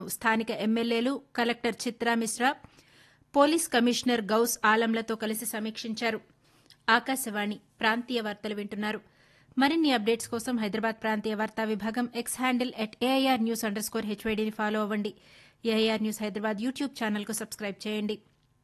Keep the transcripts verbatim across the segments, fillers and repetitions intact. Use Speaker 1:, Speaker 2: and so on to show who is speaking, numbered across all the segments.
Speaker 1: స్థానిక ఎమ్మెల్యేలు collector Chitra Mishra police commissioner Ghouse ఆలంలతో కలిసి సమీక్షించారు. ఆకాశవాణి ప్రాంతీయ వార్తలు వింటున్నారు. మరిన్ని అప్డేట్స్ కోసం హైదరాబాద్ ప్రాంతీయ వార్తా విభాగం X handle at AIR news under score హెచ్వైడీని follow అవ్వండి. ఏఐఆర్ న్యూస్ హైదరాబాద్ యూట్యూబ్ ఛానల్కు సబ్స్క్రైబ్ చేయండి.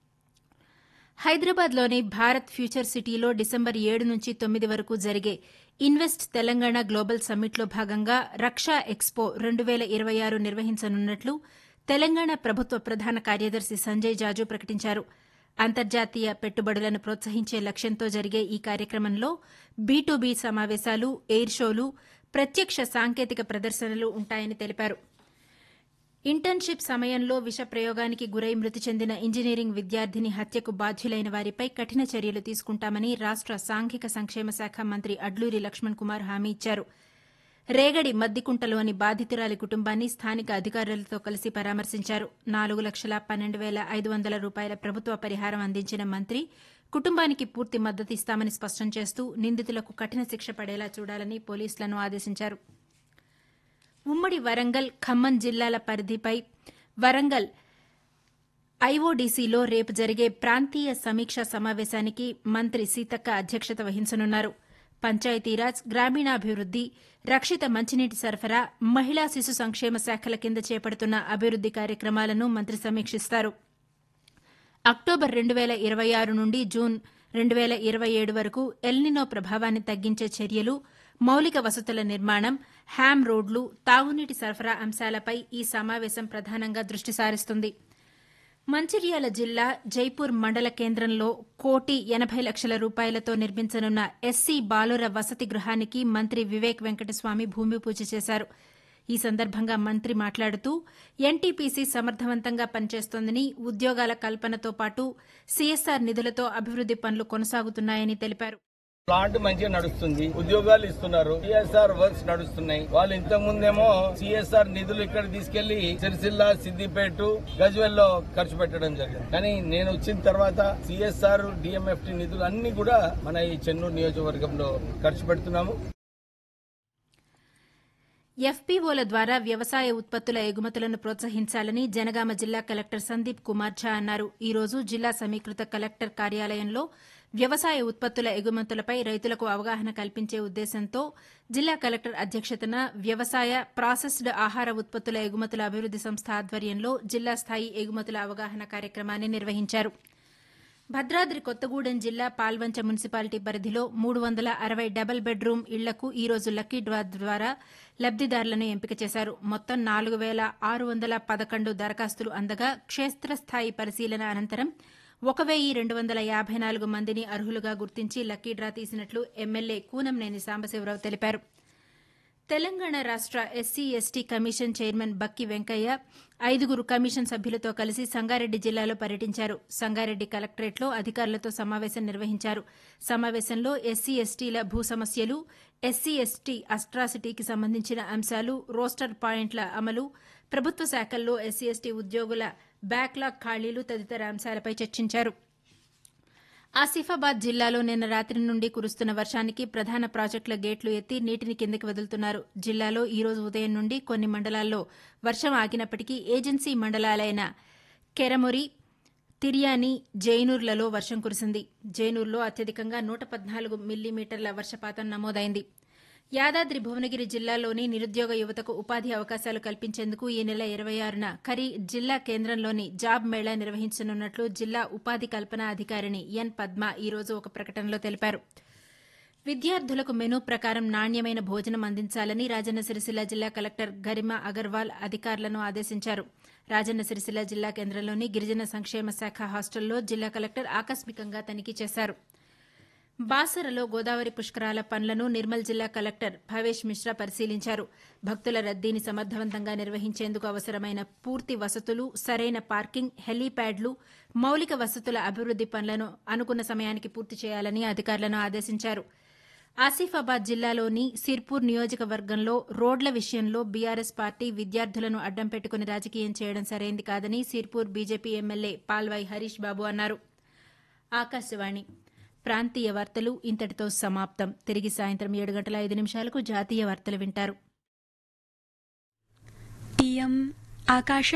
Speaker 1: హైదరాబాద్లోని భారత్ ఫ్యూచర్ సిటీలో డిసెంబర్ ఏడు నుంచి తొమ్మిది వరకు జరిగే ఇన్వెస్ట్ తెలంగాణ గ్లోబల్ సమ్మిట్లో భాగంగా రక్షా ఎక్స్పో రెండు వేల ఇరవై ఆరు నిర్వహించనున్నట్లు తెలంగాణ ప్రభుత్వ ప్రధాన కార్యదర్శి సంజయ్ జాజు ప్రకటించారు. అంతర్జాతీయ పెట్టుబడులను ప్రోత్సహించే లక్ష్యంతో జరిగే ఈ కార్యక్రమంలో బీ టు బీ సమావేశాలు, ఎయిర్ షోలు, ప్రత్యక్ష సాంకేతిక ప్రదర్శనలు ఉంటాయని తెలిపారు. ఇంటర్న్షిప్ సమయంలో విష ప్రయోగానికి గురై మృతి చెందిన ఇంజనీరింగ్ విద్యార్థిని హత్యకు బాధ్యులైన వారిపై కఠిన చర్యలు తీసుకుంటామని రాష్ట సాంఘిక సంక్షేమ శాఖ మంత్రి అడ్లూరి లక్ష్మణ్ కుమార్ హామీ ఇచ్చారు. రేగడి మద్దికుంటలోని బాధితురాలి కుటుంబాన్ని స్థానిక అధికారులతో కలిసి పరామర్శించారు. నాలుగు లక్షల పన్నెండు వేల ఐదు వందల రూపాయల ప్రభుత్వ పరిహారం అందించిన మంత్రి కుటుంబానికి పూర్తి మద్దతిస్తామని స్పష్టం చేస్తూ నిందితులకు కఠిన శిక్ష పడేలా చూడాలని పోలీసులను ఆదేశించారు. ఉమ్మడి వరంగల్, ఖమ్మం జిల్లాల పరిధిపై వరంగల్ ఐఓడీసీలో రేపు జరిగే ప్రాంతీయ సమీక్షా సమావేశానికి మంత్రి సీతక్క అధ్యక్షత వహించనున్నారు. పంచాయతీరాజ్, గ్రామీణాభివృద్ది, రక్షిత మంచినీటి సరఫరా, మహిళా శిశు సంక్షేమ శాఖల కింద చేపడుతున్న అభివృద్ది కార్యక్రమాలను మంత్రి సమీక్షిస్తారు. అక్టోబర్ రెండు వేల ఇరవై ఆరు నుండి జూన్ రెండు వేల ఇరవై ఏడు వరకు ఎల్నినో ప్రభావాన్ని తగ్గించే చర్యలు, మౌలిక వసతుల నిర్మాణం, హ్యామ్ రోడ్లు, తాగునీటి సరఫరా అంశాలపై ఈ సమావేశం ప్రధానంగా దృష్టి సారిస్తుంది. మంచిర్యాల జిల్లా జైపూర్ మండల కేంద్రంలో కోటి ఎనబై లక్షల రూపాయలతో నిర్మించనున్న ఎస్సీ బాలుర వసతి గృహానికి మంత్రి వివేక్ వెంకటస్వామి భూమి పూజ చేశారు. ఈ సందర్భంగా మంత్రి మాట్లాడుతూ ఎన్టీపీసీ సమర్థవంతంగా పనిచేస్తోందని, ఉద్యోగాల కల్పనతో పాటు సీఎస్ఆర్ నిధులతో అభివృద్ది పనులు కొనసాగుతున్నాయని తెలిపారు.
Speaker 2: ప్లాంట్ మంచిగా నడుస్తుంది, ఉద్యోగాలు ఇస్తున్నారు, సిఎస్ఆర్ వర్క్స్ నడుస్తున్నాయి. వాళ్ళు ఇంతకు ముందేమో సిఎస్ఆర్ నిధులు ఇక్కడ తీసుకెళ్లి సిరిసిల్ల, సిద్దిపేట, గజ్వెల్ లో ఖర్చు పెట్టడం జరిగింది. కానీ నేను వచ్చిన తర్వాత సిఎస్ఆర్, డిఎంఎఫ్టి నిధులు అన్ని కూడా మన ఈ చెన్నూరు నియోజకవర్గంలో ఖర్చు పెడుతున్నాము.
Speaker 1: ఎఫ్పీఓల ద్వారా వ్యవసాయ ఉత్పత్తుల ఎగుమతులను ప్రోత్సహించాలని జనగామ జిల్లా కలెక్టర్ సందీప్ కుమార్ ఝా అన్నారు. ఈ రోజు జిల్లా సమీకృత కలెక్టర్ కార్యాలయంలో వ్యవసాయ ఉత్పత్తుల ఎగుమతులపై రైతులకు అవగాహన కల్పించే ఉద్దేశంతో జిల్లా కలెక్టర్ అధ్యక్షతన వ్యవసాయ, ప్రాసెస్డ్ ఆహార ఉత్పత్తుల ఎగుమతుల అభివృద్ది సంస్థ ఆధ్వర్యంలో జిల్లా స్థాయి ఎగుమతుల అవగాహన కార్యక్రమాన్ని నిర్వహించారు. భద్రాద్రి కొత్తగూడెం జిల్లా పాల్వంచ మున్సిపాలిటీ పరిధిలో మూడు వందల అరవై డబుల్ బెడ్రూమ్ ఇళ్లకు ఈ రోజు లక్కీ డ్రా ద్వారా లబ్దిదారులను ఎంపిక చేశారు. మొత్తం నాలుగు వేల ఆరు వందల పదకొండు దరఖాస్తులు అందగా క్షేత్రస్థాయి పరిశీలన అనంతరం ఒక వెయ్యి రెండు వందల యాబై నాలుగు మందిని అర్హులుగా గుర్తించి lucky draw తీసినట్లు MLA Kunamneni Sambasivarao తెలిపారు. తెలంగాణ రాష్ట ఎస్సీ ఎస్టీ కమిషన్ చైర్మన్ బక్కి వెంకయ్య ఐదుగురు కమిషన్ సభ్యులతో కలిసి సంగారెడ్డి జిల్లాలో పర్యటించారు. సంగారెడ్డి కలెక్టరేట్లో అధికారులతో సమావేశం నిర్వహించారు. సమావేశంలో ఎస్సీ ఎస్టీల భూ సమస్యలు, ఎస్సీ ఎస్టీ అట్రాసిటీకి సంబంధించిన అంశాలు, రోస్టర్ పాయింట్ల అమలు, ప్రభుత్వ శాఖల్లో ఎస్సీ ఎస్టీ ఉద్యోగుల బ్యాక్లాగ్ ఖాళీలు తదితర అంశాలపై చర్చించారు. ఆసిఫాబాద్ జిల్లాలో నిన్న రాత్రి నుండి కురుస్తున్న వర్షానికి ప్రధాన ప్రాజెక్టుల గేట్లు ఎత్తి నీటిని కిందకి వదులుతున్నారు. జిల్లాలో ఈ రోజు ఉదయం నుండి కొన్ని మండలాల్లో వర్షం ఆగినప్పటికీ ఏజెన్సీ మండలాలైన కెరమొరి, తిర్యాని, జైనూర్లలో వర్షం కురిసింది. జైనూర్లో అత్యధికంగా నూట పద్నాలుగు మిల్లీమీటర్ల వర్షపాతం నమోదైంది. యాదాద్రి భువనగిరి జిల్లాలోని నిరుద్యోగ యువతకు ఉపాధి అవకాశాలు కల్పించేందుకు ఈ నెల ఇరవై ఆరున కరీ జిల్లా కేంద్రంలోని జాబ్ మేళా నిర్వహించనున్నట్లు జిల్లా ఉపాధి కల్పన అధికారిణి ఎన్ పద్మ ఈ రోజు ఒక ప్రకటనలో తెలిపారు. విద్యార్థులకు మెనూ ప్రకారం నాణ్యమైన భోజనం అందించాలని రాజన్న సిరిసిల్ల జిల్లా కలెక్టర్ గరిమా అగర్వాల్ అధికారులను ఆదేశించారు. రాజన్న సిరిసిల్ల జిల్లా కేంద్రంలోని గిరిజన సంక్షేమ శాఖ హాస్టల్లో జిల్లా కలెక్టర్ ఆకస్మికంగా తనిఖీ చేశారు. బాసరలో గోదావరి పుష్కరాల పనులను నిర్మల్ జిల్లా కలెక్టర్ భవేష్ మిశ్రా పరిశీలించారు. భక్తుల రద్దీని సమర్థవంతంగా నిర్వహించేందుకు అవసరమైన పూర్తి వసతులు, సరైన పార్కింగ్, హెలీప్యాడ్లు, మౌలిక వసతుల అభివృద్ది పనులను అనుకున్న సమయానికి పూర్తి చేయాలని అధికారులను ఆదేశించారు. ఆసిఫాబాద్ జిల్లాలోని సిర్పూర్ నియోజకవర్గంలో రోడ్ల విషయంలో బీఆర్ఎస్ పార్టీ విద్యార్థులను అడ్డం పెట్టుకుని రాజకీయం చేయడం సరైంది కాదని సిర్పూర్ బీజేపీ ఎమ్మెల్యే పాల్వాయి హరీష్ బాబు అన్నారు. ఆకాశవాణి ప్రాంతీయ వార్తలు ఇంతటితో సమాప్తం. తిరిగి సాయంత్రం ఏడు గంటల ఐదు నిమిషాలకు జాతీయ వార్తలు వింటారు.
Speaker 3: పీఎం ఆకాశ